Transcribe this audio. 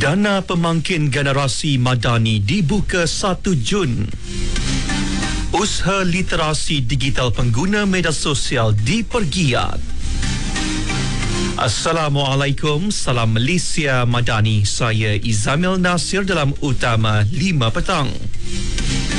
Dana Pemangkin Generasi Madani dibuka 1 Jun. Usaha literasi digital pengguna media sosial dipergiat. Assalamualaikum, salam Malaysia Madani. Saya Izamil Nasir dalam Utama 5 Petang.